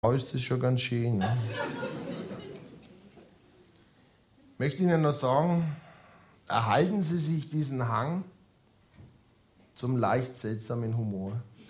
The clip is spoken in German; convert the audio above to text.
ist das schon ganz schön. Ne? Ich möchte Ihnen noch sagen, erhalten Sie sich diesen Hang zum leicht seltsamen Humor.